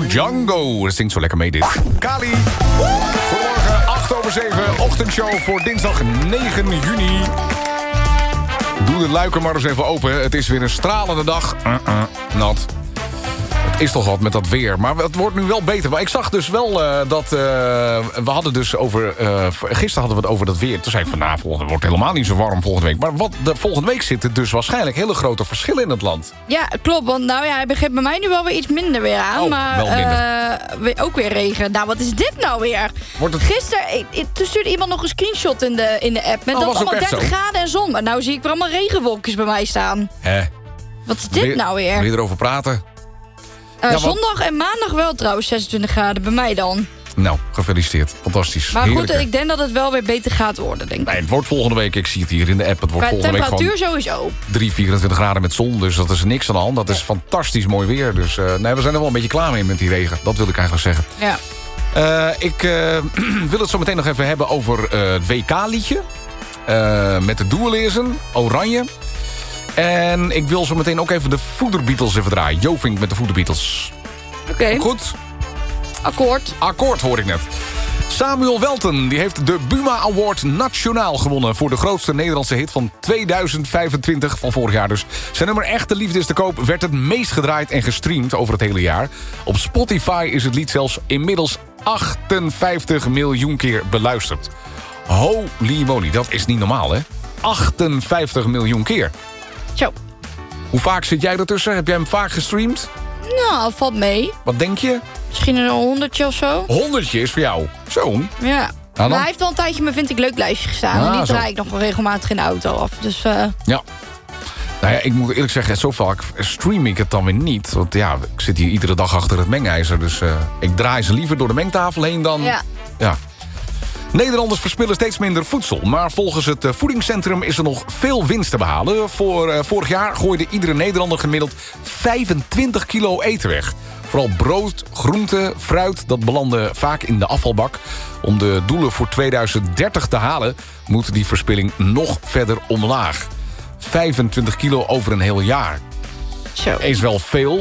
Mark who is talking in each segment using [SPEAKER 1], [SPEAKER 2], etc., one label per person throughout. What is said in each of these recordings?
[SPEAKER 1] Django. Dat zingt zo lekker mee dit. Kali. Goedemorgen, 8:07. Ochtendshow voor dinsdag 9 juni. Doe de luiken maar eens even open. Het is weer een stralende dag. Nat. Het is toch wat met dat weer. Maar het wordt nu wel beter. Maar ik zag dus wel dat... we hadden dus over... gisteren hadden we het over dat weer. Toen zei ik van, nou, het wordt helemaal niet zo warm volgende week. Maar de volgende week zitten dus waarschijnlijk hele grote verschillen in het land. Ja,
[SPEAKER 2] klopt. Want nou ja, hij begint bij mij nu wel weer iets minder weer aan. Maar
[SPEAKER 1] wel minder.
[SPEAKER 2] Ook weer regen. Nou, wat is dit nou weer? Gisteren toen stuurde iemand nog een screenshot in de app. Met dat allemaal 30 graden en zon. Maar nou zie ik weer allemaal regenwolkjes bij mij staan. Wat is dit nou weer?
[SPEAKER 1] Wil je erover praten?
[SPEAKER 2] Zondag en maandag wel trouwens 26 graden, bij mij dan.
[SPEAKER 1] Nou, gefeliciteerd. Fantastisch.
[SPEAKER 2] Maar goed, ik denk dat het wel weer beter gaat worden, denk ik.
[SPEAKER 1] Nee, het wordt volgende week, ik zie het hier in de app. Het wordt volgende week gewoon
[SPEAKER 2] sowieso.
[SPEAKER 1] 24 graden met zon, dus dat is niks aan de hand. Dat is fantastisch mooi weer. Dus nee, we zijn er wel een beetje klaar mee met die regen. Dat wil ik eigenlijk zeggen.
[SPEAKER 2] Ja.
[SPEAKER 1] Ik wil het zo meteen nog even hebben over het WK-liedje. Met de Doelezen, Oranje. En ik wil zo meteen ook even de Voederbeatles even draaien. Jovink met de Voederbeatles.
[SPEAKER 2] Oké.
[SPEAKER 1] Goed? Akkoord hoor ik net. Samuel Welten die heeft de Buma Award Nationaal gewonnen... voor de grootste Nederlandse hit van 2025, van vorig jaar dus. Zijn nummer Echte Liefde is te koop werd het meest gedraaid en gestreamd over het hele jaar. Op Spotify is het lied zelfs inmiddels 58 miljoen keer beluisterd. Holy moly, dat is niet normaal, hè? 58 miljoen keer.
[SPEAKER 2] Zo.
[SPEAKER 1] Hoe vaak zit jij ertussen? Heb jij hem vaak gestreamd?
[SPEAKER 2] Nou, valt mee.
[SPEAKER 1] Wat denk je?
[SPEAKER 2] Misschien een 100'tje of zo.
[SPEAKER 1] 100'tje is voor jou? Zo.
[SPEAKER 2] Ja. Maar hij heeft al een tijdje mijn Vind ik Leuk lijstje gestaan. En die draai ik nog wel regelmatig in de auto af. Dus,
[SPEAKER 1] Ja. Nou ja, ik moet eerlijk zeggen, zo vaak stream ik het dan weer niet. Want ja, ik zit hier iedere dag achter het mengijzer. Dus ik draai ze liever door de mengtafel heen dan... Ja. Nederlanders verspillen steeds minder voedsel. Maar volgens het voedingscentrum is er nog veel winst te behalen. Vorig jaar gooide iedere Nederlander gemiddeld 25 kilo eten weg. Vooral brood, groente, fruit, dat belandde vaak in de afvalbak. Om de doelen voor 2030 te halen, moet die verspilling nog verder omlaag. 25 kilo over een heel jaar.
[SPEAKER 2] Zo.
[SPEAKER 1] Is wel veel.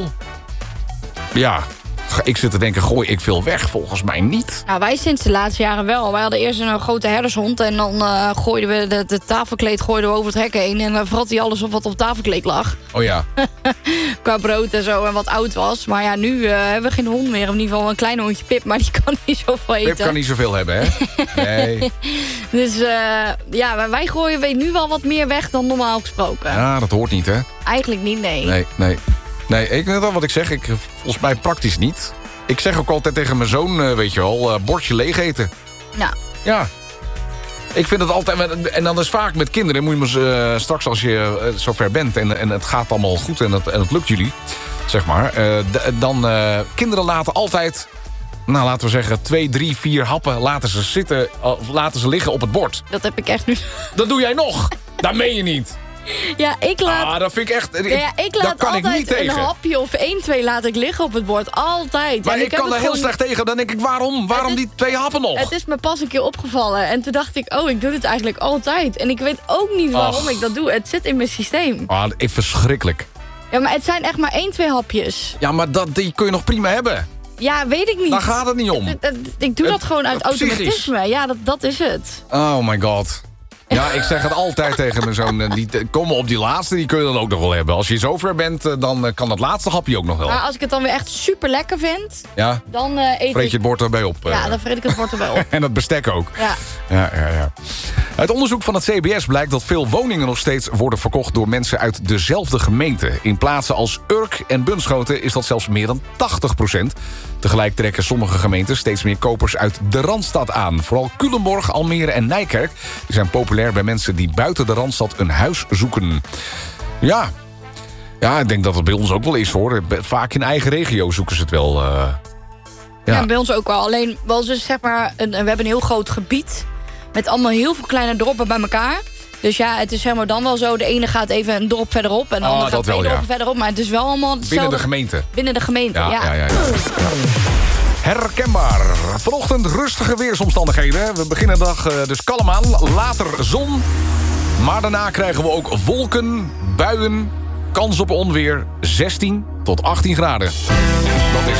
[SPEAKER 1] Ja, ik zit te denken, gooi ik veel weg? Volgens mij niet.
[SPEAKER 2] Nou, wij sinds de laatste jaren wel. Wij hadden eerst een grote herdershond... en dan gooiden we de tafelkleed over het hek heen... en dan vrat hij alles op wat op het tafelkleed lag.
[SPEAKER 1] Oh ja.
[SPEAKER 2] Qua brood en zo en wat oud was. Maar ja, nu hebben we geen hond meer. In ieder geval een klein hondje Pip, maar die kan niet zoveel eten.
[SPEAKER 1] Pip kan niet zoveel hebben, hè? Nee.
[SPEAKER 2] Dus ja, wij gooien nu wel wat meer weg dan normaal gesproken.
[SPEAKER 1] Ja, dat hoort niet, hè?
[SPEAKER 2] Eigenlijk niet, nee.
[SPEAKER 1] Nee, ik weet wel wat ik zeg. Volgens mij praktisch niet. Ik zeg ook altijd tegen mijn zoon, weet je wel, bordje leeg eten. Ja. Ik vind het altijd... En dan is vaak met kinderen, moet je maar straks als je zover bent... en het gaat allemaal goed en het lukt jullie, zeg maar... dan kinderen laten altijd... Nou, laten we zeggen, 2, 3, 4 happen laten ze liggen op het bord.
[SPEAKER 2] Dat heb ik echt nu.
[SPEAKER 1] Dat doe jij nog? Dat meen je niet.
[SPEAKER 2] Ja, ik laat...
[SPEAKER 1] dat vind ik echt...
[SPEAKER 2] ik laat altijd een hapje of 1, 2 laat ik liggen op het bord. Altijd.
[SPEAKER 1] Maar ik kan er heel slecht tegen. Dan denk ik, waarom die 2 happen nog?
[SPEAKER 2] Het is me pas een keer opgevallen. En toen dacht ik, ik doe dit eigenlijk altijd. En ik weet ook niet waarom ik dat doe. Het zit in mijn systeem.
[SPEAKER 1] Verschrikkelijk.
[SPEAKER 2] Ja, maar het zijn echt maar 1, 2 hapjes.
[SPEAKER 1] Ja, maar die kun je nog prima hebben.
[SPEAKER 2] Ja, weet ik niet.
[SPEAKER 1] Daar gaat het niet om.
[SPEAKER 2] Ik doe dat gewoon uit automatisme. Ja, dat is het.
[SPEAKER 1] Oh my god. Ja, ik zeg het altijd tegen mijn zoon. Die komen op die laatste, die kun je dan ook nog wel hebben. Als je zover bent, dan kan dat laatste hapje ook nog wel.
[SPEAKER 2] Maar als ik het dan weer echt super lekker vind, dan eet
[SPEAKER 1] vreet je het bord erbij op.
[SPEAKER 2] Ja, dan vreet ik het bord erbij op.
[SPEAKER 1] En dat bestek ook. Ja. Uit onderzoek van het CBS blijkt dat veel woningen nog steeds worden verkocht door mensen uit dezelfde gemeente. In plaatsen als Urk en Bunschoten is dat zelfs meer dan 80%. Tegelijk trekken sommige gemeenten steeds meer kopers uit de Randstad aan. Vooral Culemborg, Almere en Nijkerk die zijn populair bij mensen die buiten de Randstad een huis zoeken. Ja, ik denk dat het bij ons ook wel is, hoor. Vaak in eigen regio zoeken ze het wel.
[SPEAKER 2] Ja, bij ons ook wel. Alleen, dus zeg maar, we hebben een heel groot gebied met allemaal heel veel kleine dorpen bij elkaar. Dus ja, het is zeg maar dan wel zo. De ene gaat even een dorp verderop en de andere gaat 2 dorpen verderop. Maar het is wel allemaal hetzelfde.
[SPEAKER 1] Binnen de gemeente.
[SPEAKER 2] Binnen de gemeente, ja.
[SPEAKER 1] Herkenbaar. Vanochtend rustige weersomstandigheden. We beginnen de dag dus kalm aan. Later zon. Maar daarna krijgen we ook wolken, buien, kans op onweer, 16 tot 18 graden.